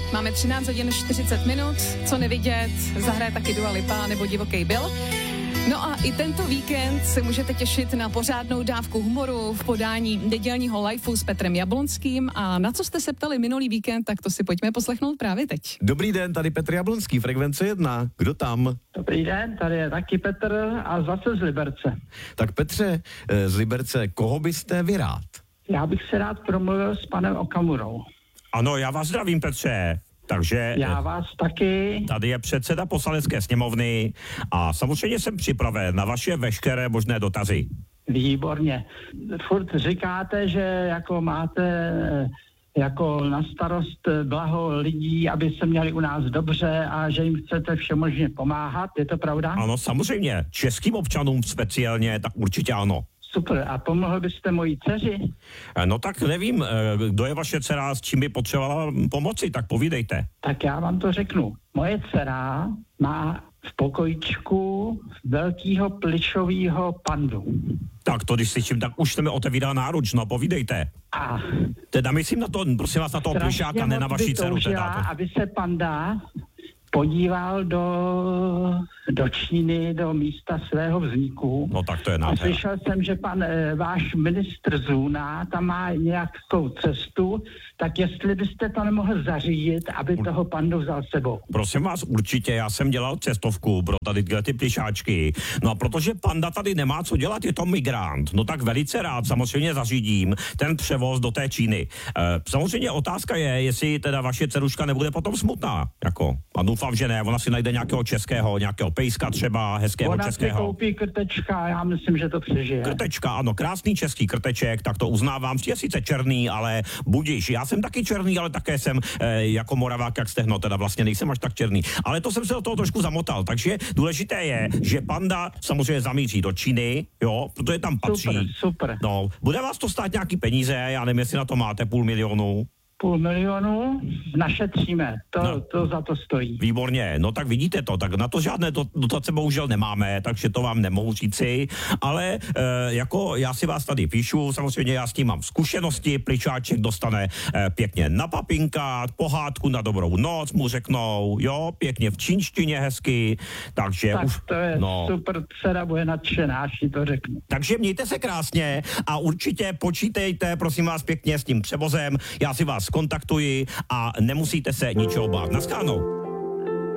Máme 13 hodin 40 minut, co nevidět, zahraje taky Dua Lipa nebo Divoký Bill. No a i tento víkend se můžete těšit na pořádnou dávku humoru v podání nedělního Lifeu s Petrem Jablonským. A na co jste se ptali minulý víkend, tak to si pojďme poslechnout právě teď. Dobrý den, tady Petr Jablonský, Frekvence 1. Kdo tam? Dobrý den, tady je taky Petr a zase z Liberce. Tak Petře, z Liberce, koho byste vy rád? Já bych se rád promluvil s panem Okamurou. Ano, já vás zdravím, Petře. Takže Já vás taky. tady je předseda Poslanecké sněmovny a samozřejmě jsem připraven na vaše veškeré možné dotazy. Výborně. Furt říkáte, že jako máte jako na starost blaho lidí, aby se měli u nás dobře a že jim chcete všemožně pomáhat. Je to pravda? Ano, samozřejmě. Českým občanům speciálně, tak určitě ano. Super. A pomohl byste mojí dceři? No tak nevím, kdo je vaše dcera, s čím by potřebovala pomoci, tak povídejte. Tak já vám to řeknu. Moje dcera má v pokojíčku velkýho plišovýho pandu. Tak to, když slyším, tak už jste mi otevírá náruč, no povídejte. A Teda myslím na to, prosím vás, na toho plišáka, ne na vaší dceru teda. Aby se panda podíval do Číny, do místa svého vzniku. No tak to je A nádhera. slyšel jsem, že pan váš ministr Zuna tam má nějakou cestu, tak jestli byste to nemohl zařídit, aby toho pandu vzal sebou. Prosím vás, určitě, já jsem dělal cestovku pro tady ty plišáčky. No a protože panda tady nemá co dělat, je to migrant. No tak velice rád samozřejmě zařídím ten převoz do té Číny. Samozřejmě otázka je, jestli teda vaše dceruška nebude potom smutná. Jako, a doufám, že ne, ona si najde nějakého českého, nějakého pejska třeba, hezkého Ona českého. si koupí krtečka, já myslím, že to přežije. Krtečka, ano, krásný český krteček, tak to uznávám, je sice černý, ale budiš. Já jsem taky černý, ale také jsem jako Moravák jak stehno, teda vlastně nejsem až tak černý. Ale to jsem se do toho trošku zamotal, takže důležité je, že panda samozřejmě zamíří do Číny, jo, protože tam patří. Super, super. No, bude vás to stát nějaký peníze, já nevím, jestli na to máte 500 000. 500 000 našetříme, to za to stojí. Výborně, no tak vidíte to, tak na to žádné dotace bohužel nemáme, takže to vám nemohu říci, ale jako já si vás tady píšu, samozřejmě já s tím mám zkušenosti, pličáček dostane pěkně na papinkát, pohádku na dobrou noc mu řeknou, jo, pěkně v čínštině hezky, takže Tak už, to je no. super, dcera bude nadšená, až ti to řeknu. Takže mějte se krásně a určitě počítejte, prosím vás pěkně s tím převozem, já si vás kontaktuji a nemusíte se ničeho bát. Naschledanou.